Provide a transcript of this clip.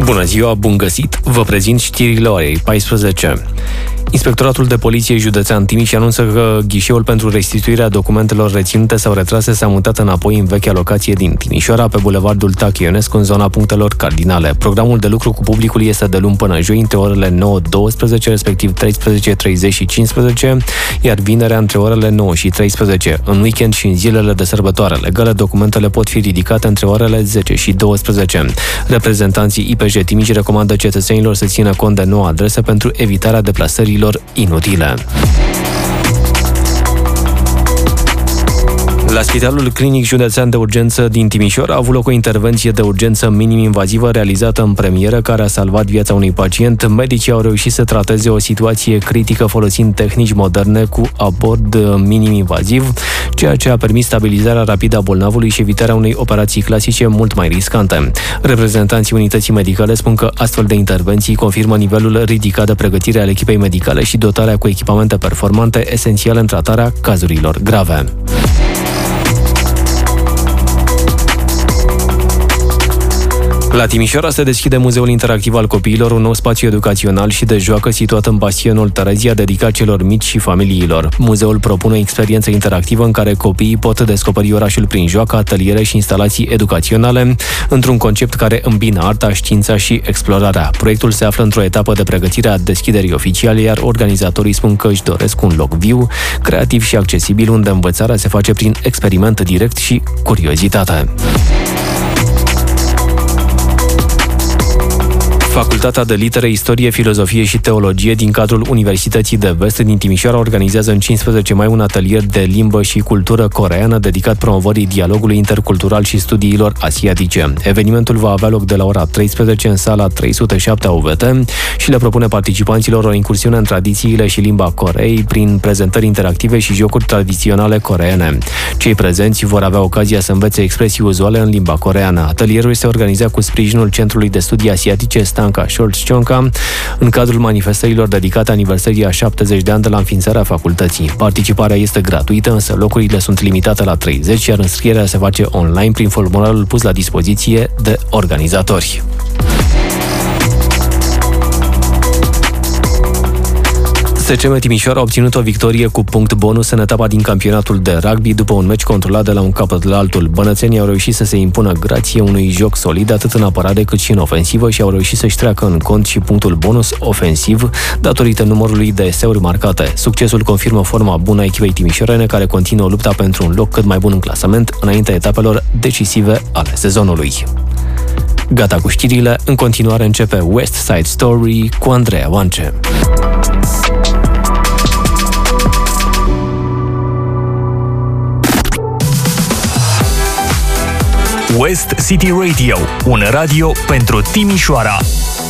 Bună ziua, bun găsit! Vă prezint știrile orei 14. Inspectoratul de Poliție Județean Timiș anunță că ghișeul pentru restituirea documentelor reținute sau retrase s-a mutat înapoi în vechea locație din Timișoara, pe bulevardul Tache Ionescu, în zona punctelor cardinale. Programul de lucru cu publicul este de luni până joi, între orele 9-12, respectiv 13:30 și 15, iar vinerea între orele 9 și 13. În weekend și în zilele de sărbătoare legale, documentele pot fi ridicate între orele 10 și 12. Reprezentanții IPJ Timiș recomandă cetățenilor să țină cont de noua adresă pentru evitarea deplasării inutile. La Spitalul Clinic Județean de Urgență din Timișoara a avut loc o intervenție de urgență minim-invazivă realizată în premieră, care a salvat viața unui pacient. Medicii au reușit să trateze o situație critică folosind tehnici moderne cu abord minim-invaziv, ceea ce a permis stabilizarea rapidă a bolnavului și evitarea unei operații clasice mult mai riscante. Reprezentanții unității medicale spun că astfel de intervenții confirmă nivelul ridicat de pregătire al echipei medicale și dotarea cu echipamente performante esențiale în tratarea cazurilor grave. La Timișoara se deschide Muzeul Interactiv al Copiilor, un nou spațiu educațional și de joacă situat în bastionul Tărăzia, dedicat celor mici și familiilor. Muzeul propune o experiență interactivă în care copiii pot descoperi orașul prin joacă, ateliere și instalații educaționale, într-un concept care îmbină arta, știința și explorarea. Proiectul se află într-o etapă de pregătire a deschiderii oficiale, iar organizatorii spun că își doresc un loc viu, creativ și accesibil, unde învățarea se face prin experiment direct și curiozitate. Facultatea de Litere, Istorie, Filozofie și Teologie din cadrul Universității de Vest din Timișoara organizează în 15 mai un atelier de limbă și cultură coreeană dedicat promovării dialogului intercultural și studiilor asiatice. Evenimentul va avea loc de la ora 13 în sala 307 UVT și le propune participanților o incursiune în tradițiile și limba Coreei prin prezentări interactive și jocuri tradiționale coreene. Cei prezenți vor avea ocazia să învețe expresii uzuale în limba coreeană. Atelierul este organizat cu sprijinul Centrului de Studii Asiatice Stanca Scholz-Cionca, în cadrul manifestărilor dedicate aniversării a 70 de ani de la înființarea facultății. Participarea este gratuită, însă locurile sunt limitate la 30, iar înscrierea se face online prin formularul pus la dispoziție de organizatori. SCM Timișoara a obținut o victorie cu punct bonus în etapa din campionatul de rugby după un meci controlat de la un capăt la altul. Bănățenii au reușit să se impună grație unui joc solid atât în apărare cât și în ofensivă și au reușit să-și treacă în cont și punctul bonus ofensiv datorită numărului de eseuri marcate. Succesul confirmă forma bună a echipei timișorene, care continuă lupta pentru un loc cât mai bun în clasament înaintea etapelor decisive ale sezonului. Gata cu știrile, în continuare începe West Side Story cu Andreea Oance. West City Radio, un radio pentru Timișoara.